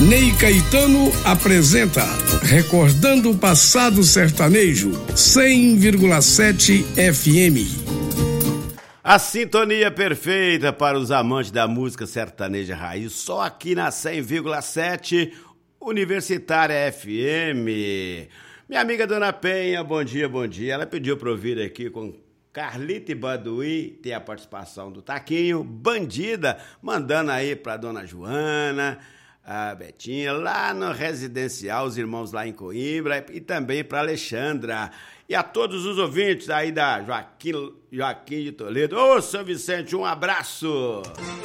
Ney Caetano apresenta Recordando o Passado Sertanejo, 100,7 FM. A sintonia perfeita para os amantes da música sertaneja raiz, só aqui na 100,7 Universitária FM. Minha amiga Dona Penha, bom dia, bom dia. Ela pediu para eu vir aqui com Carlita e Baduí, tem a participação do Taquinho, Bandida, mandando aí para Dona Joana, a Betinha, lá no residencial, os irmãos lá em Coimbra, e também para Alexandra. E a todos os ouvintes aí da Joaquim de Toledo. Ô, São Vicente, um abraço!